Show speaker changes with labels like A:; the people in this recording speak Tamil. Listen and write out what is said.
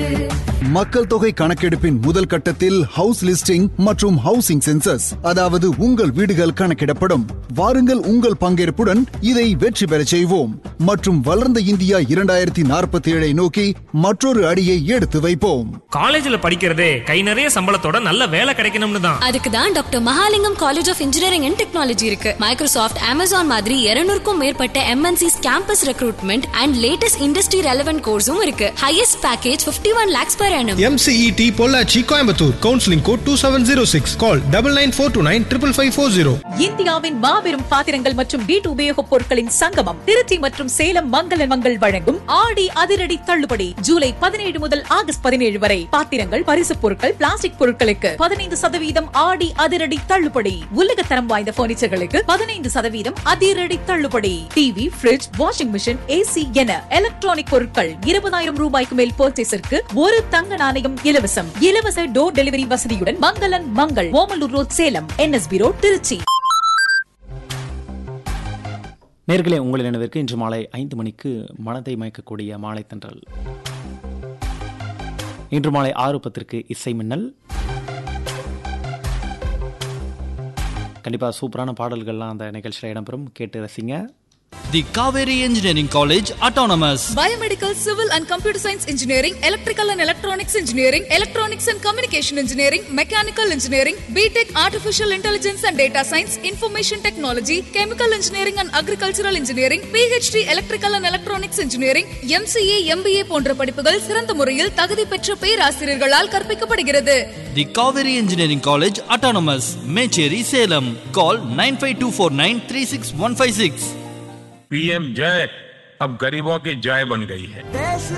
A: மக்கள் தொகை கணக்கெடுப்பின் முதல் கட்டத்தில் ஹவுஸ் லிஸ்டிங் மற்றும் ஹவுசிங் சென்சஸ், அதாவது உங்கள் வீடுகள் கணக்கிடப்படும். வாருங்கள், உங்கள் பங்கேற்புடன் இதை வெற்றி பெற செய்வோம் மற்றும் வளர்ந்த இந்தியா 2047 நோக்கி மற்றொரு அடியை எடுத்து வைப்போம்.
B: காலேஜ்ல படிக்கிறதே கை நிறைய சம்பளத்தோட நல்ல வேலை கிடைக்கணும்னு தான்.
C: அதுக்கு தான் doctor Mahalingam college of engineering and technology இருக்கு. மைக்ரோசாஃப்ட், அமேசான் மாதிரி 200க்கும் மேற்பட்ட MNCs campus recruitment and latest industry relevant கோர்ஸும் இருக்கு. Highest package 51 lakhs per annum.
D: MCET Pollachi Coimbatore. Counselling code 2706. கால் 9942955540.
E: இந்தியாவின் மாபெரும் பாத்திரங்கள் மற்றும் வீட்டு உபயோகப் பொருட்களின் சங்கமம் திருச்சி மற்றும் சேலம் மங்கள மங்கள் வழங்கும் ஆடி அதிரடி தள்ளுபடி ஜூலை 17 முதல் ஆகஸ்ட் 17 வரை. பாத்திரங்கள், பரிசுப் பொருட்கள், பிளாஸ்டிக் பொருட்களுக்கு 15% ஆடி அதிரடி தள்ளுபடி. உலகத்தரம் வாய்ந்த பர்னிச்சர்களுக்கு 15% அதிரடி தள்ளுபடி. TV, fridge, washing machine, AC என எலக்ட்ரானிக் பொருட்கள் 20,000 ரூபாய்க்கு மேல் பர்ச்சேஸிற்கு ஒரு தங்க நாணயம் இலவசம். இலவச டோர் டெலிவரி வசதியுடன் மங்களன் Mangal, Omalur road, Salem, NSB road, Trichy.
F: நேர்களே, உங்கள் நினைவிற்கு இன்று மாலை 5 மணிக்கு மனதை மயக்கக்கூடிய மாலை தென்றல். இன்று மாலை 6:10 இசை மின்னல். கண்டிப்பாக சூப்பரான பாடல்கள்லாம் அந்த நிகழ்ச்சியில் இடம்பெறும். கேட்டு ரசிங்க.
G: The Kaveri Engineering College Autonomous.
H: Biomedical, Civil and Computer Science Engineering, Electrical and Electronics Engineering, Electronics and Communication Engineering, Mechanical Engineering, BTech Artificial Intelligence and Data Science, Information Technology, Chemical Engineering and Agricultural Engineering, PhD Electrical and Electronics Engineering, MCA, MBA போன்ற படிப்புகள் சிறந்த முறையில் தகுதி பெற்ற பேராசிரியர்களால் கற்பிக்கப்படுகிறது.
G: The Kaveri Engineering College Autonomous, Mecheri, Salem. Call 9524936156.
I: PM जय अब गरीबों की जय बन गई है.